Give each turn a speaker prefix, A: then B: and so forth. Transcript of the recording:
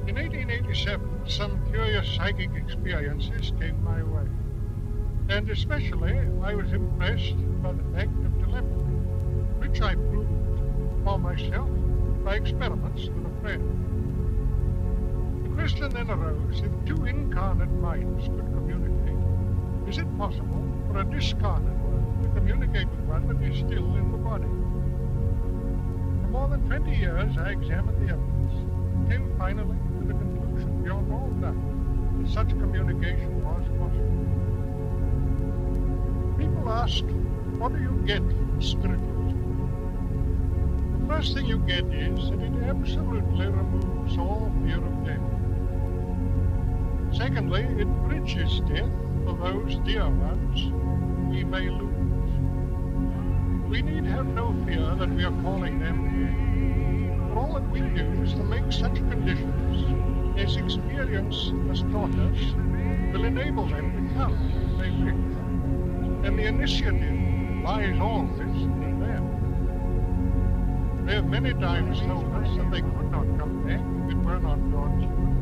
A: In 1887, some curious psychic experiences came my way, and especially I was impressed by the fact of telepathy, which I proved for myself by experiments with a friend. The question then arose, if two incarnate minds could communicate, is it possible for a discarnate one to communicate with one that is still in the body? For more than 20 years I examined the evidence, and came finally to the conclusion beyond all doubt that such communication was possible. People ask, what do you get from spiritualism? The first thing you get is that it absolutely removes all fear of death. Secondly, it bridges death for those dear ones we may lose. We need have no fear that we are calling them dead. For all that we do is to make such conditions as experience has taught us will enable them to come if they wish. And the initiative lies always in them. They have many times told us that they could not come back if it were not God's will.